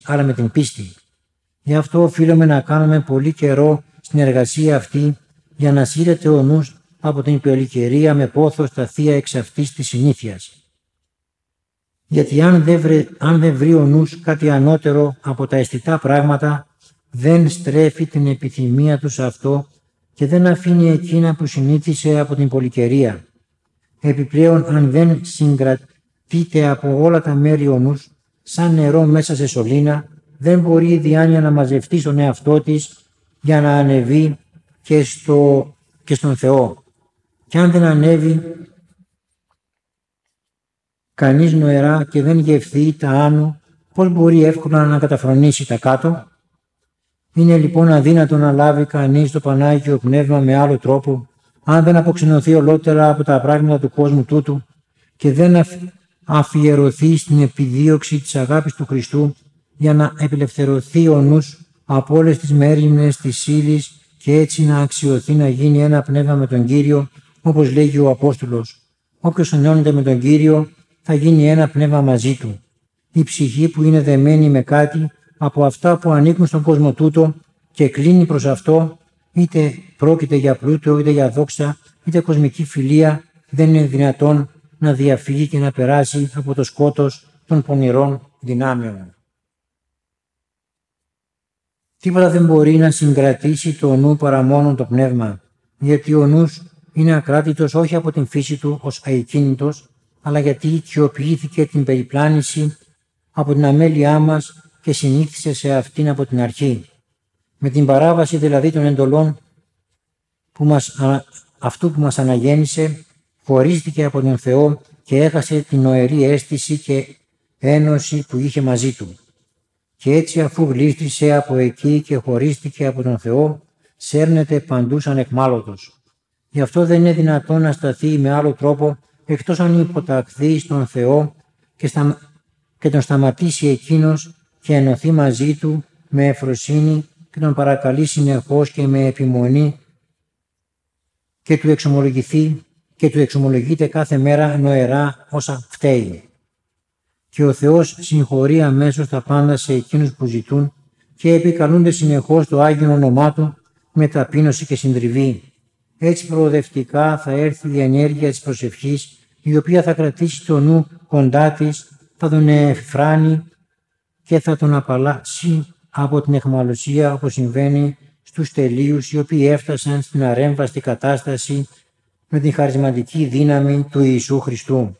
αλλά με την πίστη. Γι' αυτό οφείλουμε να κάνουμε πολύ καιρό στην εργασία αυτή, για να σύρεται ο νους από την πολυκαιρία με πόθο στα θεία εξ αυτής της συνήθειας. Γιατί αν δεν βρει ο νους κάτι ανώτερο από τα αισθητά πράγματα, δεν στρέφει την επιθυμία του σε αυτό και δεν αφήνει εκείνα που συνήθισε από την πολυκαιρία. Επιπλέον, αν δεν συγκρατείται από όλα τα μέρη ο νους, σαν νερό μέσα σε σωλήνα, δεν μπορεί η διάνοια να μαζευτεί στον εαυτό της για να ανεβεί και στον Θεό. Και αν δεν ανέβει κανείς νοερά και δεν γευθεί τα άνω, πώς μπορεί εύκολα να καταφρονήσει τα κάτω? Είναι λοιπόν αδύνατο να λάβει κανείς το Πανάγιο Πνεύμα με άλλο τρόπο, αν δεν αποξενωθεί ολότερα από τα πράγματα του κόσμου τούτου και δεν αφιερωθεί στην επιδίωξη της αγάπης του Χριστού, για να απελευθερωθεί ο νους από όλες τις μέριμνες της ύλης και έτσι να αξιωθεί να γίνει ένα πνεύμα με τον Κύριο, όπως λέγει ο Απόστολος. Όποιος ενώνεται με τον Κύριο θα γίνει ένα πνεύμα μαζί του. Η ψυχή που είναι δεμένη με κάτι από αυτά που ανήκουν στον κόσμο τούτο και κλείνει προς αυτό, είτε πρόκειται για πλούτο, είτε για δόξα, είτε κοσμική φιλία, δεν είναι δυνατόν να διαφύγει και να περάσει από το σκότος των πονηρών δυνάμεων. Τίποτα δεν μπορεί να συγκρατήσει το νου παρά μόνο το πνεύμα, γιατί ο νους είναι ακράτητος όχι από την φύση του ως αεκίνητος, αλλά γιατί οικειοποιήθηκε την περιπλάνηση από την αμέλειά μας και συνήθισε σε αυτήν από την αρχή. Με την παράβαση δηλαδή των εντολών αυτού που μας αναγέννησε, χωρίστηκε από τον Θεό και έχασε την νοερή αίσθηση και ένωση που είχε μαζί του. Και έτσι αφού γλίστρισε από εκεί και χωρίστηκε από τον Θεό, σέρνεται παντού σαν εχμάλωτος. Γι' αυτό δεν είναι δυνατόν να σταθεί με άλλο τρόπο εκτός αν υποταχθεί στον Θεό και τον σταματήσει εκείνος και ενωθεί μαζί του με ευφροσύνη και τον παρακαλεί συνεχώς και με επιμονή και του εξομολογείται κάθε μέρα νοερά όσα φταίει. Και ο Θεός συγχωρεί αμέσως τα πάντα σε εκείνους που ζητούν και επικαλούνται συνεχώς το Άγιο όνομά Του με ταπείνωση και συντριβή. Έτσι προοδευτικά θα έρθει η ενέργεια της προσευχής, η οποία θα κρατήσει το νου κοντά της, θα τον εφράνει και θα τον απαλλάξει από την αιχμαλωσία, όπως συμβαίνει στους τελείους οι οποίοι έφτασαν στην αρέμβαστη κατάσταση με την χαρισματική δύναμη του Ιησού Χριστού.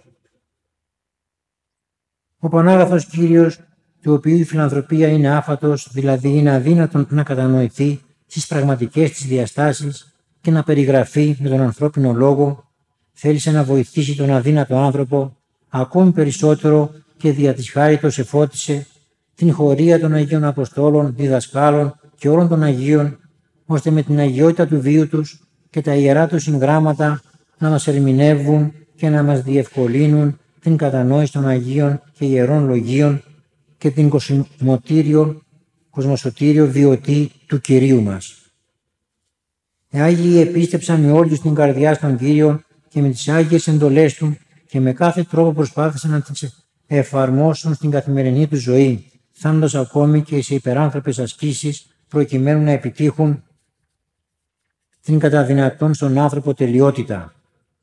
Ο Πανάγαθος Κύριος, του οποίου η φιλανθρωπία είναι άφατος, δηλαδή είναι αδύνατον να κατανοηθεί στις πραγματικές της διαστάσεις και να περιγραφεί με τον ανθρώπινο λόγο, θέλησε να βοηθήσει τον αδύνατο άνθρωπο ακόμη περισσότερο και δια της χάριτος εφώτισε την χωρία των Αγίων Αποστόλων, διδασκάλων και όλων των Αγίων, ώστε με την αγιότητα του βίου τους και τα ιερά τους συγγράμματα να μας ερμηνεύουν και να μας διευκολύνουν την κατανόηση των Αγίων και Ιερών Λογίων και την κοσμοσωτήριο βιωτή του Κυρίου μας. Οι Άγιοι επίστεψαν με όλη τους την καρδιά στον Κύριο και με τις Άγιες εντολές Του και με κάθε τρόπο προσπάθησαν να τις εφαρμόσουν στην καθημερινή του ζωή, φτάνοντας ακόμη και σε υπεράνθρωπες ασκήσεις προκειμένου να επιτύχουν την κατά δυνατόν στον άνθρωπο τελειότητα.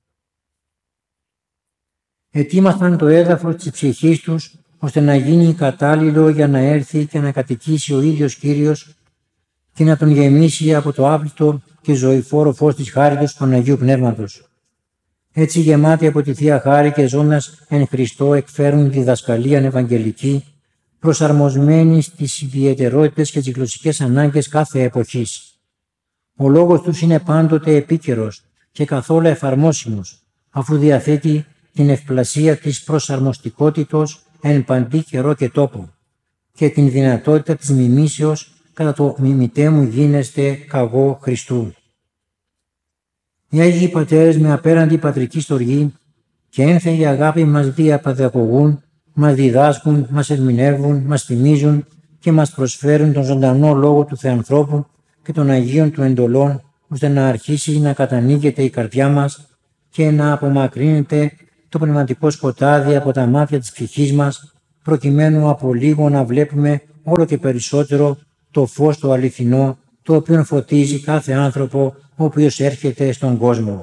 Ετοίμασαν το έδαφος της ψυχής τους ώστε να γίνει κατάλληλο για να έρθει και να κατοικήσει ο ίδιος Κύριος και να τον γεμίσει από το άπλυτο και ζωηφόρο φως της χάριτος του Παναγίου Πνεύματος. Έτσι γεμάτοι από τη Θεία Χάρη και ζώντας εν Χριστώ εκφέρουν τη διδασκαλία ευαγγελική, προσαρμοσμένη στις ιδιαιτερότητες και τις γλωσσικές ανάγκες κάθε εποχής. Ο λόγος τους είναι πάντοτε επίκαιρος και καθόλου εφαρμόσιμος, αφού διαθέτει την ευπλασία της προσαρμοστικότητος εν παντή καιρό και τόπο και την δυνατότητα της μιμήσεως κατά το «μιμητέ μου γίνεστε καγώ Χριστού». Οι Άγιοι Πατέρες με απέραντη πατρική στοργή και ένθεη αγάπη μας διαπαιδαγωγούν, μας διδάσκουν, μας ερμηνεύουν, μας θυμίζουν και μας προσφέρουν τον ζωντανό λόγο του Θεανθρώπου και των Αγίων του εντολών, ώστε να αρχίσει να κατανοίγεται η καρδιά μας και να απομακρύνεται το πνευματικό σκοτάδι από τα μάτια της ψυχής μας, προκειμένου από λίγο να βλέπουμε όλο και περισσότερο το φως το αληθινό, το οποίο φωτίζει κάθε άνθρωπο ο οποίος έρχεται στον κόσμο.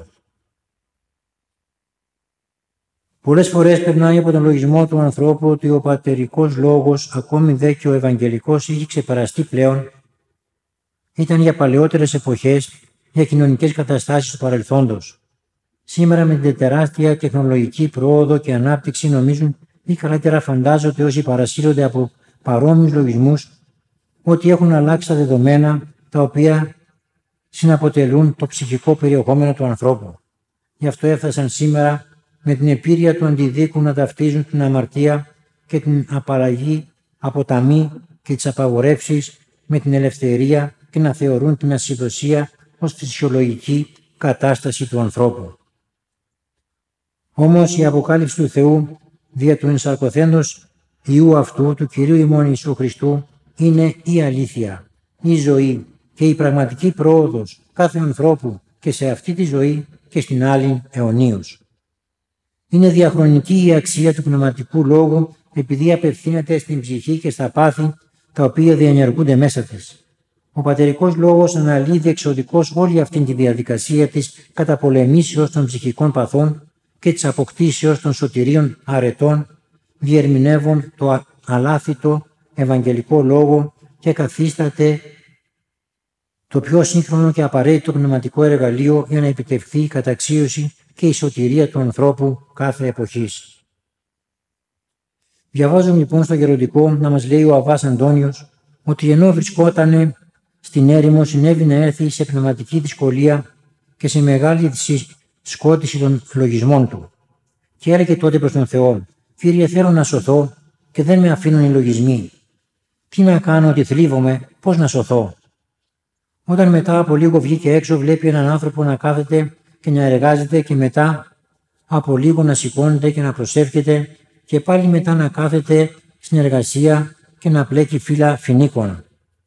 Πολλές φορές περνάει από τον λογισμό του ανθρώπου ότι ο πατερικός λόγος, ακόμη δε και ο ευαγγελικός, έχει ξεπεραστεί πλέον. Ήταν για παλαιότερες εποχές, για κοινωνικές καταστάσεις του παρελθόντος. Σήμερα με την τεράστια τεχνολογική πρόοδο και ανάπτυξη νομίζουν ή καλύτερα φαντάζονται όσοι παρασύρονται από παρόμοιους λογισμούς ότι έχουν αλλάξει τα δεδομένα τα οποία συναποτελούν το ψυχικό περιεχόμενο του ανθρώπου. Γι' αυτό έφτασαν σήμερα με την επίρρεια του αντιδίκου να ταυτίζουν την αμαρτία και την απαλλαγή από τα μη και τις απαγορεύσεις με την ελευθερία και να θεωρούν την ασυδοσία ως φυσιολογική κατάσταση του ανθρώπου. Όμως η αποκάλυψη του Θεού δια του ενσαρκωθέντος Υιού αυτού, του Κυρίου ημών Ιησού Χριστού, είναι η αλήθεια, η ζωή και η πραγματική πρόοδος κάθε ανθρώπου και σε αυτή τη ζωή και στην άλλη αιωνίως. Είναι διαχρονική η αξία του πνευματικού λόγου επειδή απευθύνεται στην ψυχή και στα πάθη τα οποία διενεργούνται μέσα της. Ο πατερικός λόγος αναλύει διεξοδικώς όλη αυτή τη διαδικασία της καταπολεμήσεως των ψυχικών παθών και της αποκτήσεως των σωτηρίων αρετών, διερμηνεύουν το αλάθητο ευαγγελικό λόγο και καθίσταται το πιο σύγχρονο και απαραίτητο πνευματικό εργαλείο για να επιτευχθεί η καταξίωση και η σωτηρία του ανθρώπου κάθε εποχής. Διαβάζουμε λοιπόν στο γεροντικό να μας λέει ο Αββάς Αντώνιος ότι ενώ βρισκόταν στην έρημο συνέβη να έρθει σε πνευματική δυσκολία και σε μεγάλη σκότηση των λογισμών του. Και έλεγε τότε προς τον Θεό: «Κύριε, θέλω να σωθώ και δεν με αφήνουν οι λογισμοί. Τι να κάνω ότι θλίβομαι, πώς να σωθώ?» Όταν μετά από λίγο βγήκε έξω, βλέπει έναν άνθρωπο να κάθεται και να εργάζεται και μετά από λίγο να σηκώνεται και να προσεύχεται και πάλι μετά να κάθεται στην εργασία και να πλέκει φύλλα φοινίκων.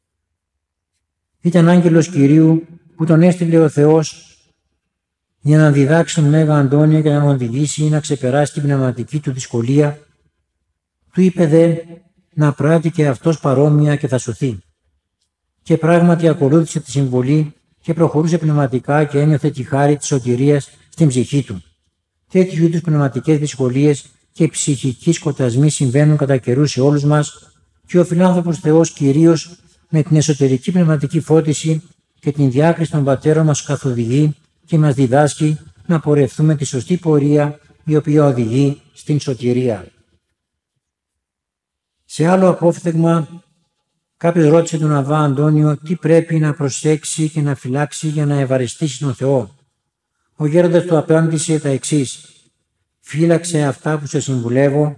Ήταν άγγελος Κυρίου που τον έστειλε ο Θεός για να διδάξει τον Μέγα Αντώνιο και να τον οδηγήσει να ξεπεράσει την πνευματική του δυσκολία. Του είπε δε να πράττει και αυτός παρόμοια και θα σωθεί. Και πράγματι ακολούθησε τη συμβολή και προχωρούσε πνευματικά και ένιωθε τη χάρη της σωτηρίας στην ψυχή του. Τέτοιου είδους πνευματικές δυσκολίες και ψυχικοί σκοτασμοί συμβαίνουν κατά καιρούς σε όλους μας και ο φιλάνθρωπος Θεός κυρίως με την εσωτερική πνευματική φώτιση και την διάκριση των πατέρων μας καθοδηγεί και μας διδάσκει να πορευτούμε τη σωστή πορεία η οποία οδηγεί στην σωτηρία. Σε άλλο απόφθεγμα, κάποιος ρώτησε τον Αββά Αντώνιο τι πρέπει να προσέξει και να φυλάξει για να ευαριστήσει τον Θεό. Ο γέροντας του απάντησε τα εξής: «Φύλαξε αυτά που σε συμβουλεύω,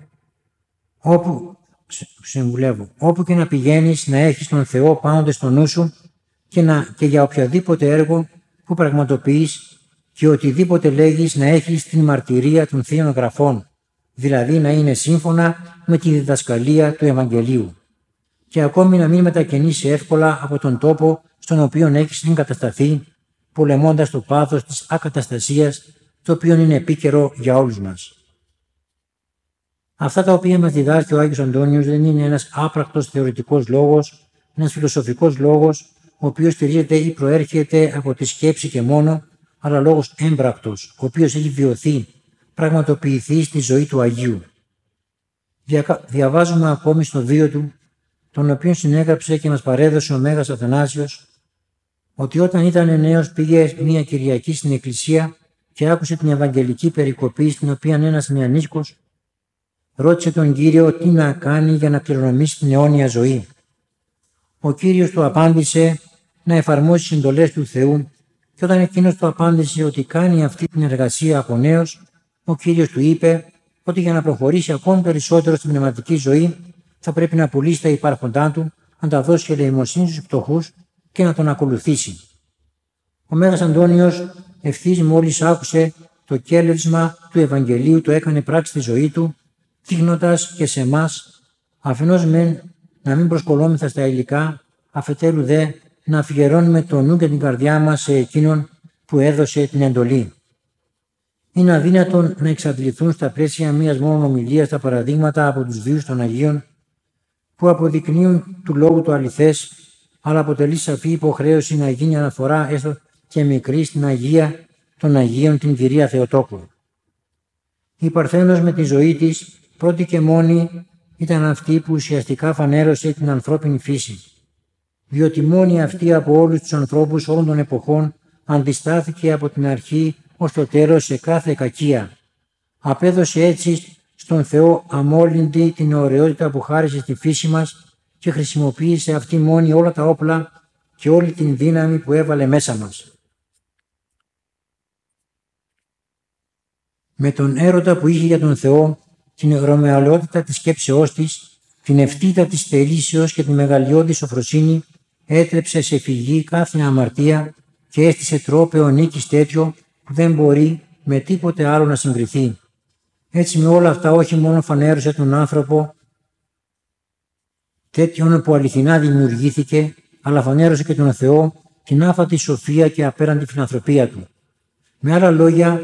όπου και να πηγαίνεις να έχεις τον Θεό πάντοτε στο νου σου και για οποιαδήποτε έργο που πραγματοποιείς και οτιδήποτε λέγεις να έχεις την μαρτυρία των Θείων Γραφών, δηλαδή να είναι σύμφωνα με τη διδασκαλία του Ευαγγελίου και ακόμη να μην μετακινήσει εύκολα από τον τόπο στον οποίο έχεις εγκατασταθεί, πολεμώντας το πάθος της ακαταστασίας, το οποίο είναι επίκαιρο για όλους μας». Αυτά τα οποία μας διδάσκει ο Άγιος Αντώνιος δεν είναι ένας άπρακτος θεωρητικός λόγος, ένας φιλοσοφικός λόγος, ο οποίος στηρίζεται ή προέρχεται από τη σκέψη και μόνο, αλλά λόγος έμπρακτος, ο οποίος έχει βιωθεί, πραγματοποιηθεί στη ζωή του Αγίου. Διαβάζουμε ακόμη στο βίο του, τον οποίο συνέγραψε και μας παρέδωσε ο Μέγας Αθανάσιος, ότι όταν ήταν νέος πήγε μία Κυριακή στην εκκλησία και άκουσε την Ευαγγελική περικοπή, στην οποία ένας νεανίσκος ρώτησε τον Κύριο τι να κάνει για να κληρονομήσει την αιώνια ζωή. Ο Κύριος του απάντησε να εφαρμόσει τις εντολές του Θεού και όταν εκείνος του απάντησε ότι κάνει αυτή την εργασία από νέος, ο Κύριος του είπε ότι για να προχωρήσει ακόμη περισσότερο στην πνευματική ζωή θα πρέπει να πουλήσει τα υπάρχοντά του, να τα δώσει ελεημοσύνη στους φτωχούς και να τον ακολουθήσει. Ο Μέγας Αντώνιος ευθύς μόλις άκουσε το κέλευσμα του Ευαγγελίου το έκανε πράξη στη ζωή του, δείχνοντας και σε εμάς αφενός μεν να μην προσκολόμεθα στα υλικά, αφετέρου δε να αφιερώνουμε το νου και την καρδιά μας σε εκείνον που έδωσε την εντολή. Είναι αδύνατον να εξαντληθούν στα πλαίσια μίας μόνο ομιλίας τα παραδείγματα από τους βίους των Αγίων που αποδεικνύουν του λόγου του αληθές, αλλά αποτελεί σαφή υποχρέωση να γίνει αναφορά έστω και μικρή στην Αγία των Αγίων την Κυρία Θεοτόκου. Η Παρθένος με τη ζωή της πρώτη και μόνη ήταν αυτή που ουσιαστικά φανέρωσε την ανθρώπινη φύση, διότι μόνη αυτή από όλους τους ανθρώπους όλων των εποχών αντιστάθηκε από την αρχή ως το τέλος σε κάθε κακία. Απέδωσε έτσι στον Θεό αμόλυντη την ωραιότητα που χάρισε στη φύση μας και χρησιμοποίησε αυτή μόνη όλα τα όπλα και όλη την δύναμη που έβαλε μέσα μας. Με τον έρωτα που είχε για τον Θεό, την ρωμαιαλαιότητα της σκέψεώς της, την ευθύτητα της θελήσεως και τη μεγαλειώδη σοφροσύνη, έτρεψε σε φυγή κάθε αμαρτία και έστησε τρόπαιο νίκης τέτοιο που δεν μπορεί με τίποτε άλλο να συγκριθεί. Έτσι με όλα αυτά όχι μόνο φανέρωσε τον άνθρωπο τέτοιον που αληθινά δημιουργήθηκε, αλλά φανέρωσε και τον Θεό την άφατη σοφία και απέραντη φιλανθρωπία του. Με άλλα λόγια,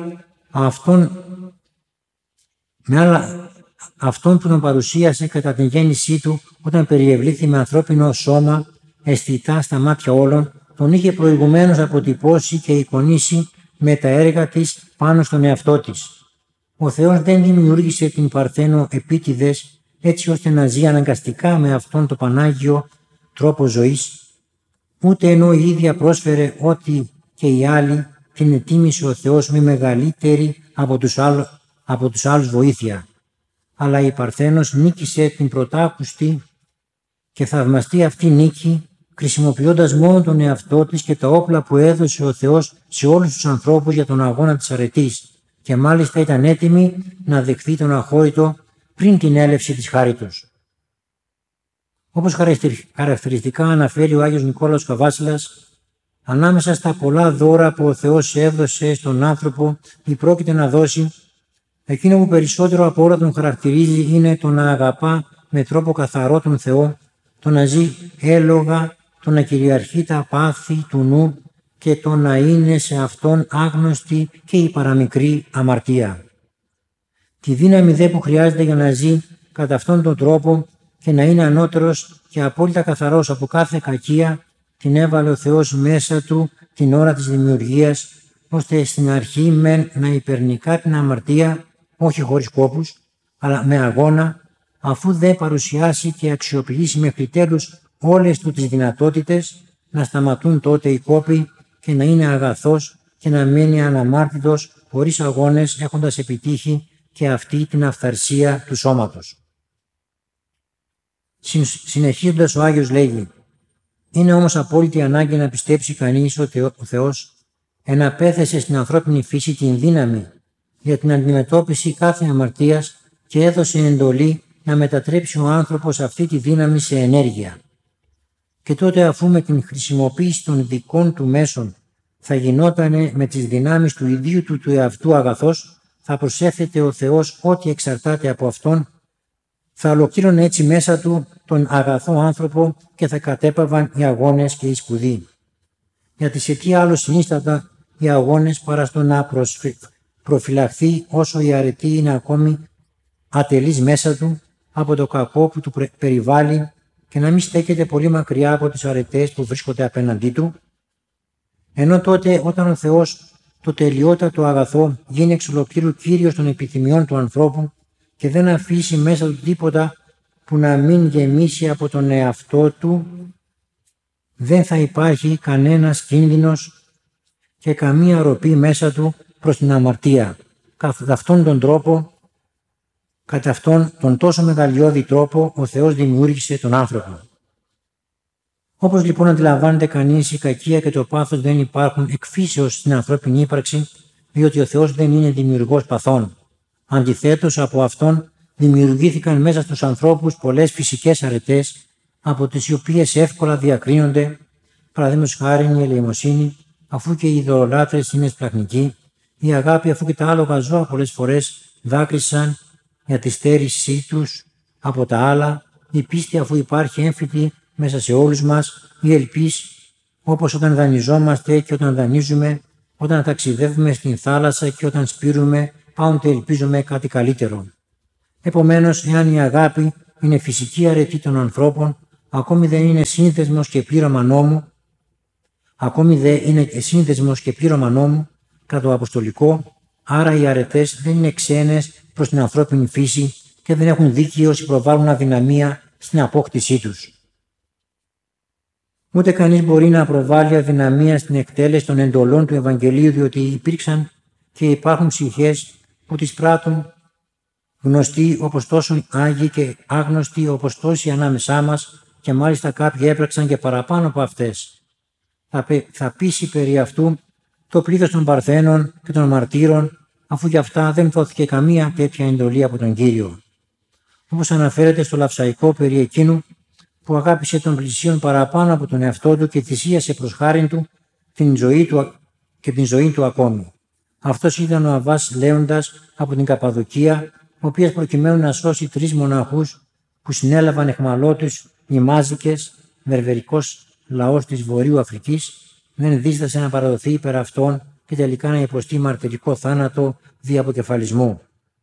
αυτόν που τον παρουσίασε κατά την γέννησή του όταν περιευλήθη με ανθρώπινο σώμα αισθητά στα μάτια όλων, τον είχε προηγουμένως αποτυπώσει και εικονίσει με τα έργα της πάνω στον εαυτό της. Ο Θεός δεν δημιούργησε την Παρθένο επίτηδες έτσι ώστε να ζει αναγκαστικά με αυτόν το Πανάγιο τρόπο ζωής, ούτε ενώ η ίδια πρόσφερε ότι και οι άλλοι την ετοίμησε ο Θεός με μεγαλύτερη από τους άλλους βοήθεια. Αλλά η Παρθένος νίκησε την πρωτάκουστη και θαυμαστή αυτή νίκη, χρησιμοποιώντας μόνο τον εαυτό της και τα όπλα που έδωσε ο Θεός σε όλους τους ανθρώπους για τον αγώνα της αρετής, και μάλιστα ήταν έτοιμη να δεχθεί τον αχώρητο πριν την έλευση της χάριτος. Όπως χαρακτηριστικά αναφέρει ο Άγιος Νικόλαος Καβάσιλας, ανάμεσα στα πολλά δώρα που ο Θεός έδωσε στον άνθρωπο ή πρόκειται να δώσει, εκείνο που περισσότερο από όλα τον χαρακτηρίζει είναι το να αγαπά με τρόπο καθαρό τον Θεό, το να ζει έλογα, το να κυριαρχεί τα πάθη του νου και το να είναι σε αυτόν άγνωστη και η παραμικρή αμαρτία. Τη δύναμη δε που χρειάζεται για να ζει κατά αυτόν τον τρόπο και να είναι ανώτερος και απόλυτα καθαρός από κάθε κακία, την έβαλε ο Θεός μέσα του την ώρα της δημιουργίας, ώστε στην αρχή μεν να υπερνικά την αμαρτία, όχι χωρίς κόπους, αλλά με αγώνα, αφού δεν παρουσιάσει και αξιοποιήσει μέχρι τέλους όλες του τις δυνατότητες, να σταματούν τότε οι κόποι και να είναι αγαθός και να μείνει αναμάρτητος χωρίς αγώνες, έχοντας επιτύχει και αυτή την αυθαρσία του σώματος. Συνεχίζοντας ο Άγιος λέγει: «Είναι όμως απόλυτη ανάγκη να πιστέψει κανείς ότι ο Θεός εναπέθεσε στην ανθρώπινη φύση την δύναμη για την αντιμετώπιση κάθε αμαρτίας και έδωσε εντολή να μετατρέψει ο άνθρωπος αυτή τη δύναμη σε ενέργεια. Και τότε, αφού με την χρησιμοποίηση των δικών του μέσων θα γινότανε με τις δυνάμεις του ιδίου του εαυτού αγαθός, θα προσέφεται ο Θεός ό,τι εξαρτάται από Αυτόν, θα ολοκλήρωνε έτσι μέσα του τον αγαθό άνθρωπο και θα κατέπαβαν οι αγώνες και οι σπουδοί. Γιατί σε τι άλλο συνίστατα οι αγώνες παρά στο να προφυλαχθεί όσο η αρετή είναι ακόμη ατελής μέσα του από το κακό που του περιβάλλει και να μην στέκεται πολύ μακριά από τις αρετές που βρίσκονται απέναντί του, ενώ τότε όταν ο Θεός το τελειότατο αγαθό γίνει εξ ολοκλήρου κύριος των επιθυμιών του ανθρώπου και δεν αφήσει μέσα του τίποτα που να μην γεμίσει από τον εαυτό του, δεν θα υπάρχει κανένας κίνδυνος και καμία ροπή μέσα του προς την αμαρτία. Κατά αυτόν τον τρόπο, κατά αυτόν τον τόσο μεγαλειώδη τρόπο, ο Θεός δημιούργησε τον άνθρωπο. Όπως λοιπόν αντιλαμβάνεται κανείς, η κακία και το πάθος δεν υπάρχουν εκ φύσεως στην ανθρώπινη ύπαρξη, διότι ο Θεός δεν είναι δημιουργός παθών. Αντιθέτως, από Αυτόν δημιουργήθηκαν μέσα στους ανθρώπους πολλές φυσικές αρετές, από τις οποίες εύκολα διακρίνονται, παραδείγματος χάρη η ελεημοσύνη, αφού και οι ειδωλολάτρες είναι σπλαχνικοί, η αγάπη, αφού και τα άλογα ζώα πολλές φορές δάκρυσαν για τη στέρησή τους από τα άλλα, η πίστη, αφού υπάρχει έμφυτη μέσα σε όλους μας, η ελπίς, όπως όταν δανειζόμαστε και όταν δανείζουμε, όταν ταξιδεύουμε στην θάλασσα και όταν σπείρουμε, πάντοτε ελπίζουμε κάτι καλύτερο. Επομένως, εάν η αγάπη είναι φυσική αρετή των ανθρώπων, ακόμη δεν είναι σύνδεσμος και πλήρωμα νόμου, κατά το αποστολικό, άρα οι αρετές δεν είναι ξένες προς την ανθρώπινη φύση και δεν έχουν δίκαιο όσοι προβάλλουν αδυναμία στην απόκτησή τους. Ούτε κανείς μπορεί να προβάλλει αδυναμία στην εκτέλεση των εντολών του Ευαγγελίου, διότι υπήρξαν και υπάρχουν ψυχές που τις πράττουν, γνωστοί όπως τόσο άγιοι και άγνωστοι όπως τόσοι ανάμεσά μας, και μάλιστα κάποιοι έπραξαν και παραπάνω από αυτές. Θα πείσει περί αυτού το πλήθος των Παρθένων και των μαρτύρων, αφού για αυτά δεν δόθηκε καμία τέτοια εντολή από τον Κύριο. Όπως αναφέρεται στο Λαυσαϊκό περί εκείνου που αγάπησε τον πλησίον παραπάνω από τον εαυτό του και θυσίασε προς χάριν του την ζωή του ακόμη. Αυτός ήταν ο Αββάς Λέοντας από την Καπαδοκία, ο οποίος προκειμένου να σώσει 3 μοναχούς που συνέλαβαν αιχμαλώτους Νημάζικες, βερβερικός λαός της Βορείου Αφρικής, δεν δίστασε να παραδοθεί υπέρ αυτών και τελικά να υποστεί μαρτυρικό θάνατο δι' αποκεφαλισμού.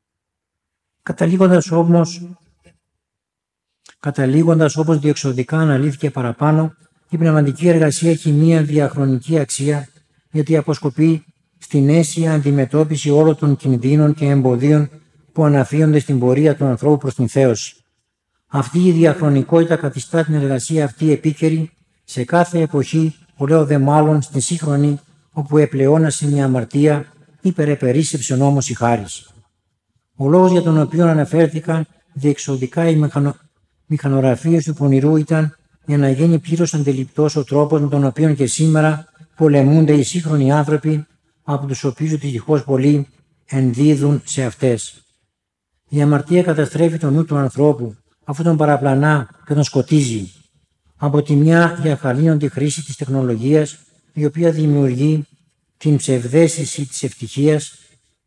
Καταλήγοντας όπως διεξοδικά αναλύθηκε παραπάνω, η πνευματική εργασία έχει μία διαχρονική αξία, γιατί αποσκοπεί στην αίσια αντιμετώπιση όλων των κινδύνων και εμποδίων που αναφύονται στην πορεία του ανθρώπου προς την θέωση. Αυτή η διαχρονικότητα καθιστά την εργασία αυτή επίκαιρη σε κάθε εποχή, που λέω δε μάλλον στη σύγχρονη, όπου επλεώνασε μια αμαρτία, υπερεπερίσσεψε όμως η χάρις. Ο λόγος για τον οποίο αναφέρθηκαν διεξοδικά οι μηχανογραφίες του πονηρού ήταν για να γίνει πλήρως αντιληπτός ο τρόπος με τον οποίο και σήμερα πολεμούνται οι σύγχρονοι άνθρωποι, από τους οποίους δυστυχώς πολλοί ενδίδουν σε αυτές. Η αμαρτία καταστρέφει τον νου του ανθρώπου, αφού τον παραπλανά και τον σκοτίζει. Από τη μια για χαλήνοντη χρήση της τεχνολογίας, η οποία δημιουργεί την ψευδαίσθηση της ευτυχίας,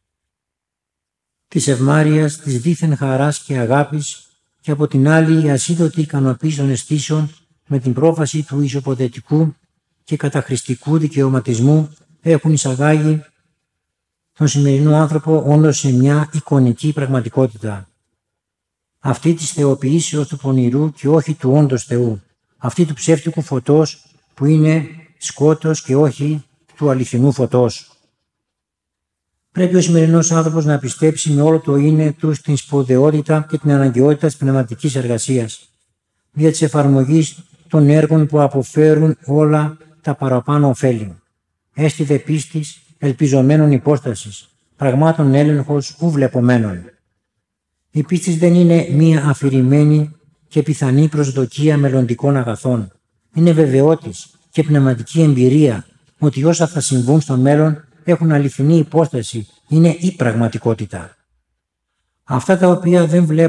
της ευμάρειας, της δίθεν χαράς και αγάπης, και από την άλλη η ασίδωτη ικανοποίηση των αισθήσεων με την πρόφαση του ισοποθετικού και καταχρηστικού δικαιωματισμού έχουν εισαγάγει τον σημερινό άνθρωπο όντως σε μια εικονική πραγματικότητα. Αυτή της θεοποιήσεως του πονηρού και όχι του όντως Θεού. Αυτή του ψεύτικου φωτός που είναι σκότος και όχι του αληθινού φωτός. Πρέπει ο σημερινός άνθρωπος να πιστέψει με όλο το είναι του στην σπουδαιότητα και την αναγκαιότητα της πνευματικής εργασίας, δια της εφαρμογής των έργων που αποφέρουν όλα τα παραπάνω ωφέλη. Έστι δε πίστης, ελπιζομένων υπόστασης, πραγμάτων έλεγχος ου βλεπομένων. Η πίστη δεν είναι μία αφηρημένη και πιθανή προσδοκία μελλοντικών αγαθών. Είναι βεβαιότης και πνευματική εμπειρία ότι όσα θα συμβούν στο μέλλον έχουν αληθινή υπόσταση, είναι η πραγματικότητα. Αυτά τα οποία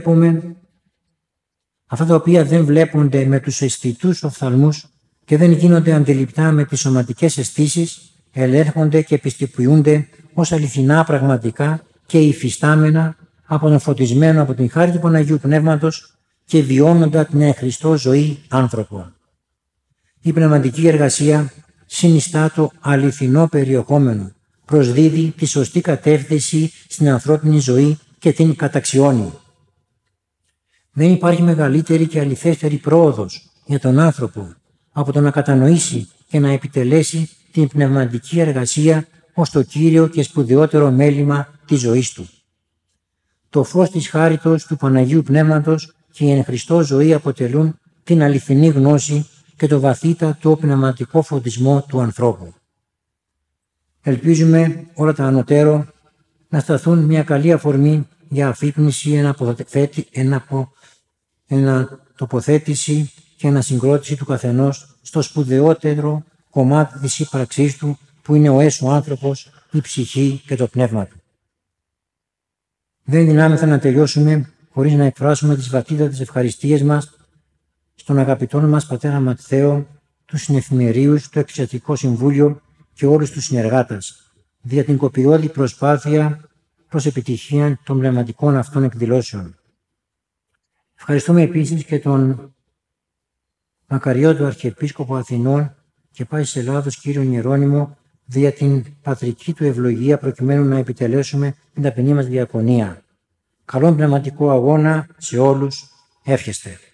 δεν βλέπονται με τους αισθητούς οφθαλμούς και δεν γίνονται αντιληπτά με τις σωματικές αισθήσεις, ελέγχονται και επιστοποιούνται ως αληθινά πραγματικά και υφιστάμενα από τον φωτισμένο από την χάρη του Παναγίου Πνεύματος και βιώνοντα την εν Χριστώ ζωή άνθρωπο. Η πνευματική εργασία συνιστά το αληθινό περιεχόμενο, προσδίδει τη σωστή κατεύθυνση στην ανθρώπινη ζωή και την καταξιώνει. Δεν υπάρχει μεγαλύτερη και αληθέστερη πρόοδος για τον άνθρωπο από το να κατανοήσει και να επιτελέσει την πνευματική εργασία ως το κύριο και σπουδαιότερο μέλημα της ζωής του. Το φως της χάριτος του Παναγίου Πνεύματος και η εν Χριστώ ζωή αποτελούν την αληθινή γνώση και το βαθύτατο πνευματικό φωτισμό του ανθρώπου. Ελπίζουμε όλα τα ανωτέρω να σταθούν μια καλή αφορμή για αφύπνιση, τοποθέτηση και ανασυγκρότηση του καθενός στο σπουδαιότερο κομμάτι της ύπαρξής του, που είναι ο έσω άνθρωπος, η ψυχή και το πνεύμα του. Δεν δυνάμεθα να τελειώσουμε χωρίς να εκφράσουμε τις βαθύτατες ευχαριστίες μας στον αγαπητόν μας Πατέρα Ματθαίο, τους συνεφημερίους, το Εκκλησιαστικό Συμβούλιο και όλους τους συνεργάτες, δια την κοπιώδη προσπάθεια προς επιτυχία των πνευματικών αυτών εκδηλώσεων. Ευχαριστούμε επίσης και τον μακαριότο Αρχιεπίσκοπο Αθηνών και Πάσης Ελλάδος κύριο Ιερώνυμο δια την πατρική του ευλογία προκειμένου να επιτελέσουμε την ταπεινή μας διακονία. Καλόν πνευματικό αγώνα σε όλους. εύχεστε.